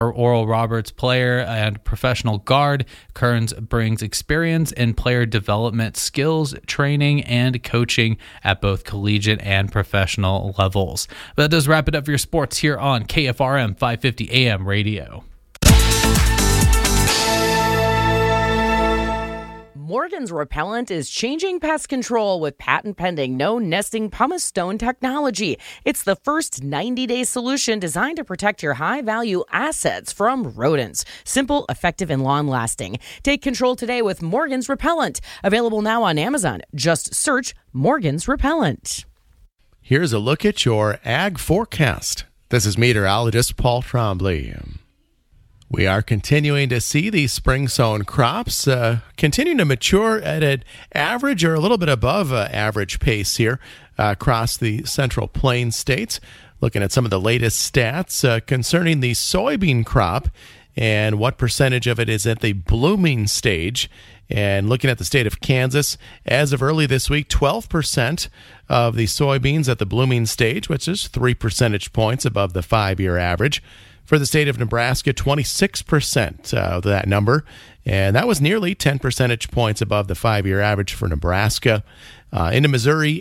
Oral Roberts player and professional guard, Kearns brings experience in player development skills, training, and coaching at both collegiate and professional levels. But that does wrap it up for your sports here on KFRM 550 AM radio. Morgan's Repellent is changing pest control with patent-pending no-nesting pumice stone technology. It's the first 90-day solution designed to protect your high-value assets from rodents. Simple, effective, and long-lasting. Take control today with Morgan's Repellent. Available now on Amazon. Just search Morgan's Repellent. Here's a look at your ag forecast. This is meteorologist Paul Trombley. We are continuing to see these spring-sown crops continuing to mature at an average or a little bit above average pace here across the Central Plains states. Looking at some of the latest stats concerning the soybean crop and what percentage of it is at the blooming stage. And looking at the state of Kansas, as of early this week, 12% of the soybeans at the blooming stage, which is 3 percentage points above the 5-year average. For the state of Nebraska, 26% of that number, and that was nearly 10 percentage points above the 5-year average for Nebraska. Into Missouri,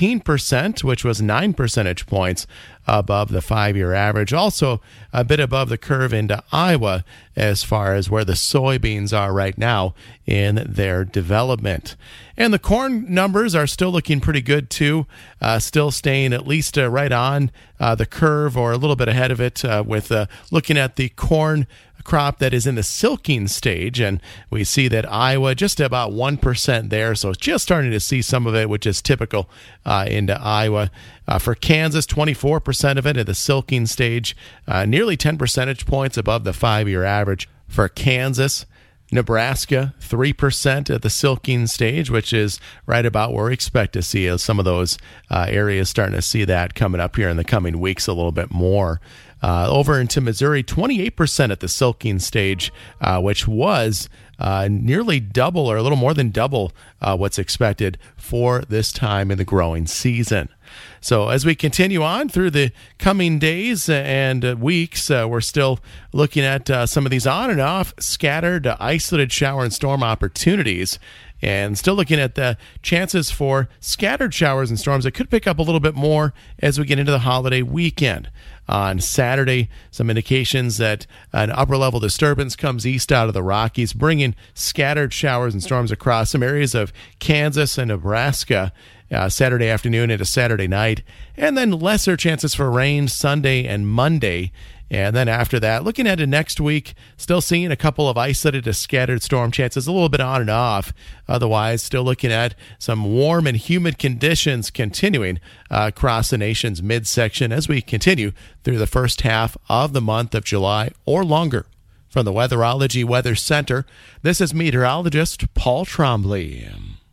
18%, which was 9 percentage points above the 5-year average. Also a bit above the curve into Iowa as far as where the soybeans are right now in their development. And the corn numbers are still looking pretty good too, still staying at least right on the curve or a little bit ahead of it with looking at the corn crop that is in the silking stage, and we see that Iowa just about 1% there, so it's just starting to see some of it, which is typical into Iowa. For Kansas, 24% of it at the silking stage, nearly 10 percentage points above the 5-year average for Kansas. Nebraska, 3% at the silking stage, which is right about where we expect to see some of those areas starting to see that coming up here in the coming weeks a little bit more. Over into Missouri, 28% at the silking stage, which was nearly double or a little more than double what's expected for this time in the growing season. So as we continue on through the coming days and weeks, we're still looking at some of these on and off scattered isolated shower and storm opportunities. And still looking at the chances for scattered showers and storms that could pick up a little bit more as we get into the holiday weekend. On Saturday, some indications that an upper-level disturbance comes east out of the Rockies, bringing scattered showers and storms across some areas of Kansas and Nebraska Saturday afternoon into Saturday night. And then lesser chances for rain Sunday and Monday. And then after that, looking at it next week, still seeing a couple of isolated to scattered storm chances, a little bit on and off. Otherwise, still looking at some warm and humid conditions continuing across the nation's midsection as we continue through the first half of the month of July or longer. From the Weatherology Weather Center, this is meteorologist Paul Trombley.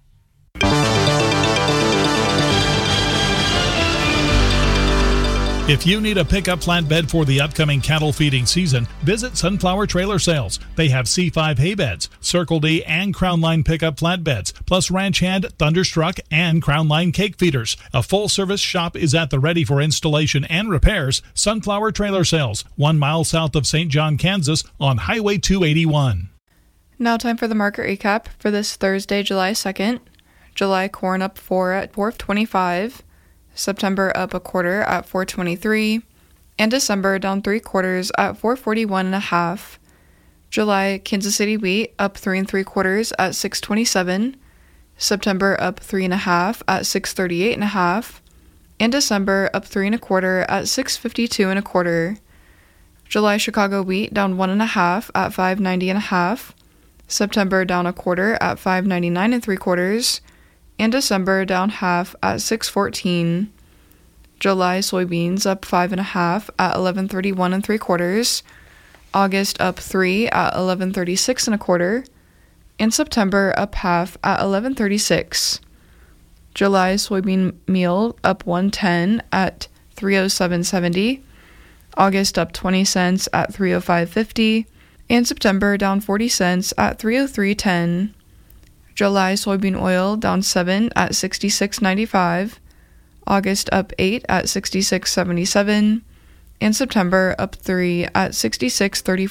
If you need a pickup flatbed for the upcoming cattle feeding season, visit Sunflower Trailer Sales. They have C5 hay beds, Circle D and Crown Line pickup flatbeds, plus Ranch Hand, Thunderstruck, and Crown Line cake feeders. A full-service shop is at the ready for installation and repairs. Sunflower Trailer Sales, 1 mile south of St. John, Kansas, on Highway 281. Now time for the market recap for this Thursday, July 2nd. July corn up 4 at $4.25. September up 1/4 at $4.23, and December down 3/4 at $4.41.5. July Kansas City wheat up 3 3/4 at $6.27. September up 3 1/2 at $6.38.5, and December up 3 1/4 at $6.52.25. July Chicago wheat down 1 1/2 at $5.90.5. September down 1/4 at $5.99 3/4. And December down 1/2 at $6.14. July soybeans up 5 1/2 at $11.31 3/4. August up 3 at $11.36 1/4. And September up 1/2 at $11.36. July soybean meal up 1.10 at $3.0770. August up 20 cents at $3.0550. And September down 40 cents at $3.0310. July soybean oil down 7 at $66.95, August up 8 at $66.77, and September up 3 at 66.34.